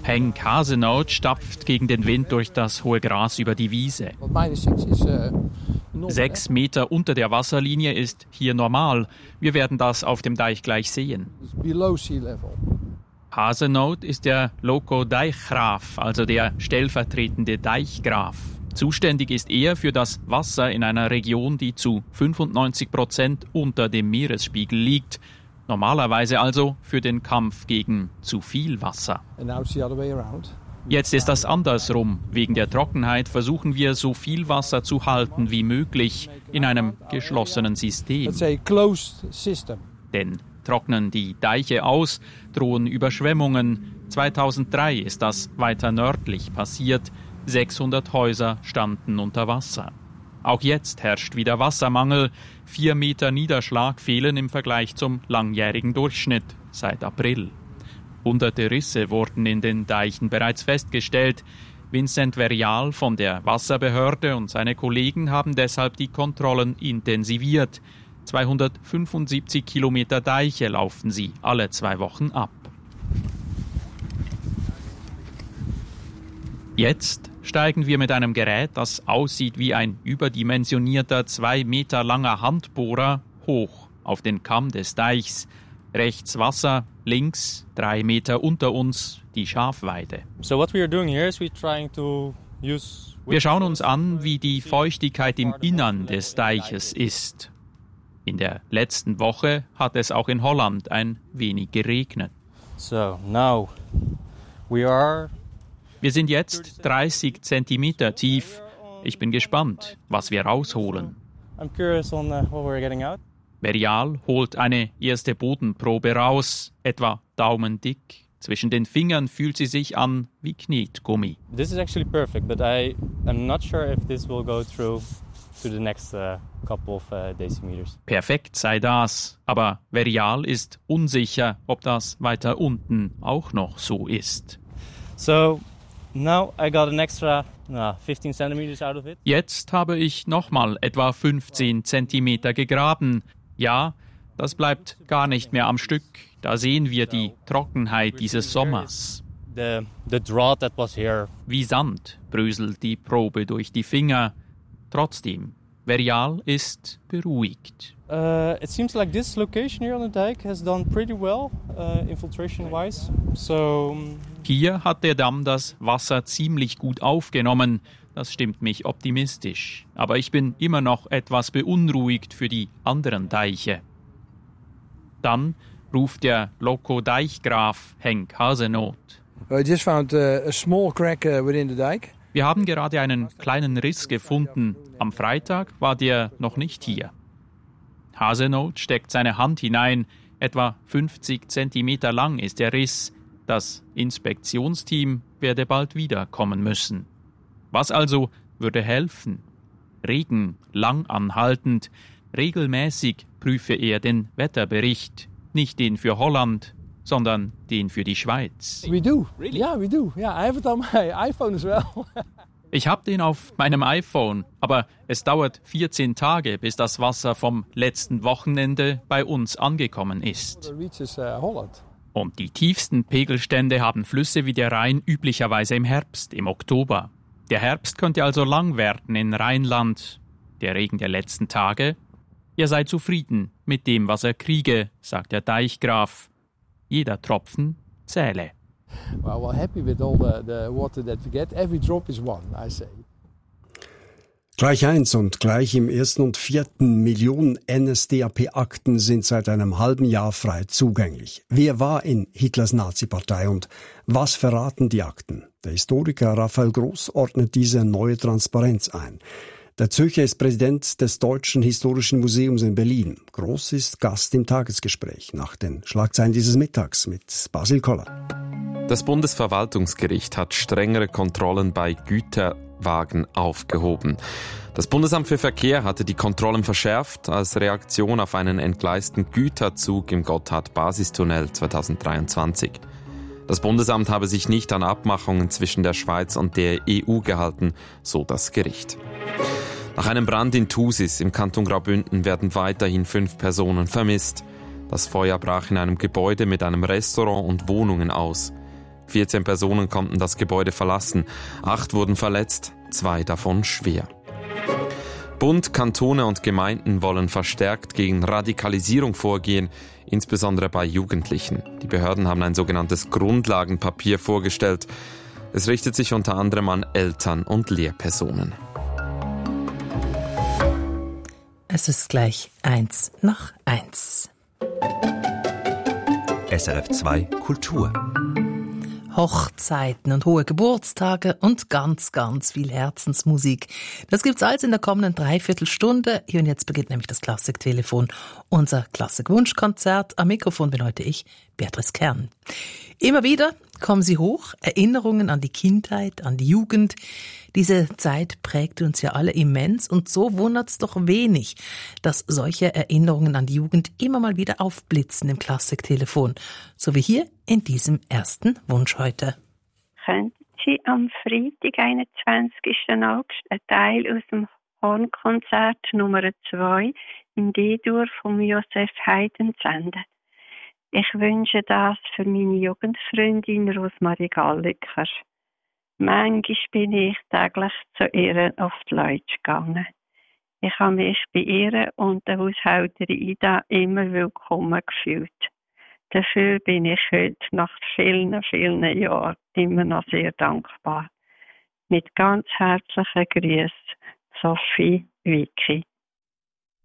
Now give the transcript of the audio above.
Henk Hasenout stapft gegen den Wind durch das hohe Gras über die Wiese. 6 Meter unter der Wasserlinie ist hier normal. Wir werden das auf dem Deich gleich sehen. Hasenout ist der Loco-Deichgraaf, also der stellvertretende Deichgraf. Zuständig ist er für das Wasser in einer Region, die zu 95% unter dem Meeresspiegel liegt. Normalerweise also für den Kampf gegen zu viel Wasser. Jetzt ist das andersrum. Wegen der Trockenheit versuchen wir, so viel Wasser zu halten wie möglich in einem geschlossenen System. Denn trocknen die Deiche aus, drohen Überschwemmungen. 2003 ist das weiter nördlich passiert. 600 Häuser standen unter Wasser. Auch jetzt herrscht wieder Wassermangel. 4 Meter Niederschlag fehlen im Vergleich zum langjährigen Durchschnitt seit April. Hunderte Risse wurden in den Deichen bereits festgestellt. Vincent Verial von der Wasserbehörde und seine Kollegen haben deshalb die Kontrollen intensiviert. 275 Kilometer Deiche laufen sie alle 2 Wochen ab. Jetzt steigen wir mit einem Gerät, das aussieht wie ein überdimensionierter 2 Meter langer Handbohrer, hoch auf den Kamm des Deichs. Rechts Wasser, links 3 Meter unter uns die Schafweide. Wir schauen uns an, wie die Feuchtigkeit im Innern des Deiches ist. In der letzten Woche hat es auch in Holland ein wenig geregnet. Wir sind jetzt 30 Zentimeter tief. Ich bin gespannt, was wir rausholen. Verial holt eine erste Bodenprobe raus, etwa daumendick. Zwischen den Fingern fühlt sie sich an wie Knetgummi. This is actually perfect, but I'm not sure if this will go through to the next couple of decimeters. Perfekt sei das, aber Verial ist unsicher, ob das weiter unten auch noch so ist. So now I got an extra 15 centimeters out of it. Jetzt habe ich nochmal etwa 15 Zentimeter gegraben. Ja, das bleibt gar nicht mehr am Stück. Da sehen wir die Trockenheit dieses Sommers. The drought that was here. Wie Sand bröselt die Probe durch die Finger. Trotzdem, Verial ist beruhigt. It seems like this location here on the dike has done pretty well, infiltration-wise. Hier hat der Damm das Wasser ziemlich gut aufgenommen. Das stimmt mich optimistisch. Aber ich bin immer noch etwas beunruhigt für die anderen Deiche. Dann ruft der Loco-Deichgraaf Henk Hasenout. We just found a small crack within the dike. Wir haben gerade einen kleinen Riss gefunden. Am Freitag war der noch nicht hier. Hasenout steckt seine Hand hinein. Etwa 50 Zentimeter lang ist der Riss. Das Inspektionsteam werde bald wiederkommen müssen. Was also würde helfen? Regen, lang anhaltend. Regelmäßig prüfe er den Wetterbericht. Nicht den für Holland, sondern den für die Schweiz. We do. Really? Yeah, we do. Yeah, I have it on my iPhone as well. Ich habe den auf meinem iPhone, aber es dauert 14 Tage, bis das Wasser vom letzten Wochenende bei uns angekommen ist. Und die tiefsten Pegelstände haben Flüsse wie der Rhein üblicherweise im Herbst, im Oktober. Der Herbst könnte also lang werden in Rheinland. Der Regen der letzten Tage? Er sei zufrieden mit dem, was er kriege, sagt der Deichgraf. Jeder Tropfen zähle. Well, we're happy with all the water that we get. Every drop is one, I say. Gleich 1 und gleich im 1. und 4. Millionen NSDAP-Akten sind seit einem halben Jahr frei zugänglich. Wer war in Hitlers Nazi-Partei und was verraten die Akten? Der Historiker Raphael Gross ordnet diese neue Transparenz ein. Der Zürcher ist Präsident des Deutschen Historischen Museums in Berlin. Gross ist Gast im Tagesgespräch nach den Schlagzeilen dieses Mittags mit Basil Koller. Das Bundesverwaltungsgericht hat strengere Kontrollen bei Güterwagen aufgehoben. Das Bundesamt für Verkehr hatte die Kontrollen verschärft als Reaktion auf einen entgleisten Güterzug im Gotthard-Basistunnel 2023. Das Bundesamt habe sich nicht an Abmachungen zwischen der Schweiz und der EU gehalten, so das Gericht. Nach einem Brand in Thusis im Kanton Graubünden werden weiterhin 5 Personen vermisst. Das Feuer brach in einem Gebäude mit einem Restaurant und Wohnungen aus. 14 Personen konnten das Gebäude verlassen. 8 wurden verletzt, 2 davon schwer. Bund, Kantone und Gemeinden wollen verstärkt gegen Radikalisierung vorgehen, insbesondere bei Jugendlichen. Die Behörden haben ein sogenanntes Grundlagenpapier vorgestellt. Es richtet sich unter anderem an Eltern und Lehrpersonen. Es ist gleich 1:01. SRF 2 Kultur. Hochzeiten und hohe Geburtstage und ganz, ganz viel Herzensmusik. Das gibt's alles in der kommenden Dreiviertelstunde. Hier und jetzt beginnt nämlich das Klassiktelefon, unser Klassik-Wunschkonzert. Am Mikrofon bin heute ich, Beatrice Kern. Immer wieder kommen sie hoch, Erinnerungen an die Kindheit, an die Jugend. Diese Zeit prägte uns ja alle immens und so wundert's doch wenig, dass solche Erinnerungen an die Jugend immer mal wieder aufblitzen im Klassiktelefon. So wie hier in diesem ersten Wunsch heute. Könnten Sie am Freitag, 21. August, einen Teil aus dem Hornkonzert Nummer 2 in D-Dur von Josef Haydn senden? Ich wünsche das für meine Jugendfreundin Rosmarie Galliker. Manchmal bin ich täglich zu ihr auf die Leute gegangen. Ich habe mich bei ihr und der Haushälterin Ida immer willkommen gefühlt. Dafür bin ich heute nach vielen, vielen Jahren immer noch sehr dankbar. Mit ganz herzlichen Grüßen, Sophie Wicki.